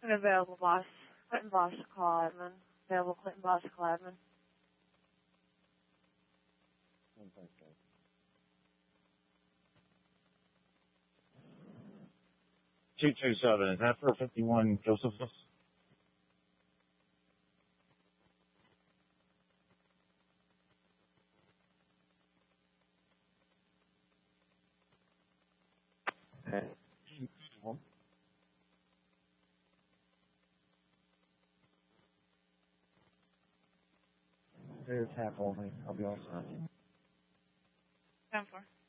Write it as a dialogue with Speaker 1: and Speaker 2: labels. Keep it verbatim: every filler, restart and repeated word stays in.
Speaker 1: Available boss. Clinton boss to call admin. Available Clinton boss to call admin.
Speaker 2: two two seven, is that for fifty-one Josephus? Okay. There's half only. I'll be all set.
Speaker 1: ten four.